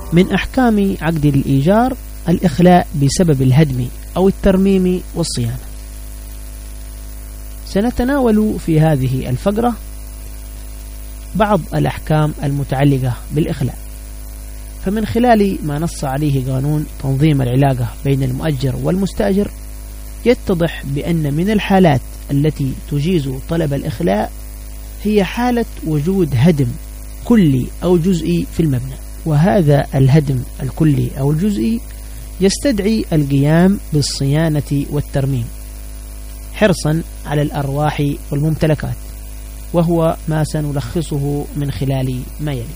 من أحكام عقد الإيجار الإخلاء بسبب الهدم أو الترميم والصيانة. سنتناول في هذه الفقرة بعض الأحكام المتعلقة بالإخلاء. فمن خلال ما نص عليه قانون تنظيم العلاقة بين المؤجر والمستأجر يتضح بأن من الحالات التي تجيز طلب الإخلاء هي حالة وجود هدم كلي أو جزئي في المبنى، وهذا الهدم الكلي أو الجزئي يستدعي القيام بالصيانة والترميم حرصا على الأرواح والممتلكات، وهو ما سنلخصه من خلال ما يلي.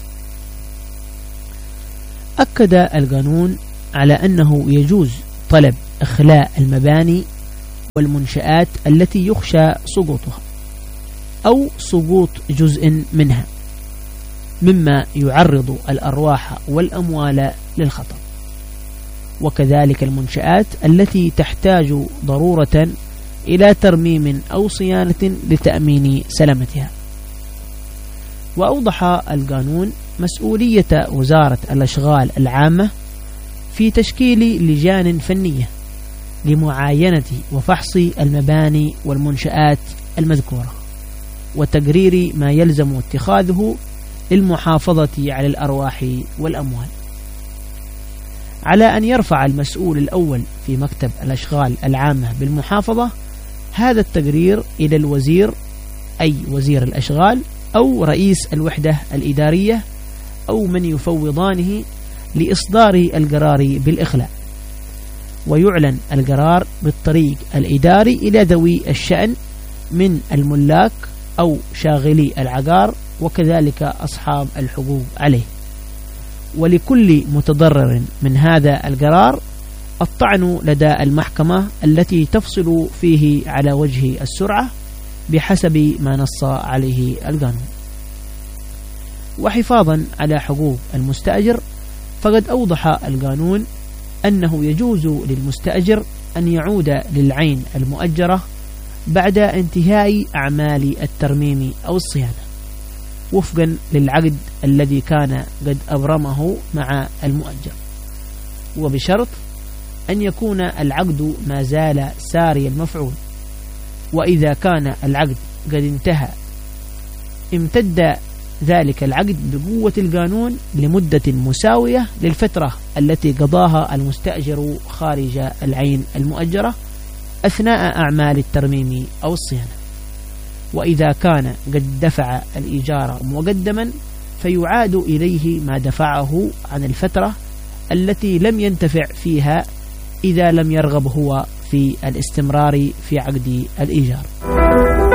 أكد القانون على أنه يجوز طلب إخلاء المباني والمنشآت التي يخشى سقوطها أو سقوط جزء منها مما يعرض الأرواح والأموال للخطر، وكذلك المنشآت التي تحتاج ضرورة إلى ترميم أو صيانة لتأمين سلامتها. وأوضح القانون مسؤولية وزارة الأشغال العامة في تشكيل لجان فنية لمعاينة وفحص المباني والمنشآت المذكورة وتقرير ما يلزم اتخاذه للمحافظة على الأرواح والأموال، على أن يرفع المسؤول الأول في مكتب الأشغال العامة بالمحافظة هذا التقرير إلى الوزير، أي وزير الأشغال أو رئيس الوحدة الإدارية أو من يفوضانه لإصدار القرار بالإخلاء، ويعلن القرار بالطريق الإداري إلى ذوي الشأن من الملاك أو شاغلي العقار وكذلك أصحاب الحقوق عليه. ولكل متضرر من هذا القرار الطعن لدى المحكمة التي تفصل فيه على وجه السرعة بحسب ما نص عليه القانون. وحفاظا على حقوق المستأجر فقد أوضح القانون أنه يجوز للمستأجر أن يعود للعين المؤجرة بعد انتهاء أعمال الترميم أو الصيانة وفقا للعقد الذي كان قد أبرمه مع المؤجر، وبشرط أن يكون العقد ما زال ساري المفعول. وإذا كان العقد قد انتهى امتد ذلك العقد بقوة القانون لمدة مساوية للفترة التي قضاها المستأجر خارج العين المؤجرة أثناء أعمال الترميم أو الصيانة. وإذا كان قد دفع الإيجار مقدما فيعاد إليه ما دفعه عن الفترة التي لم ينتفع فيها إذا لم يرغب هو في الاستمرار في عقد الإيجار.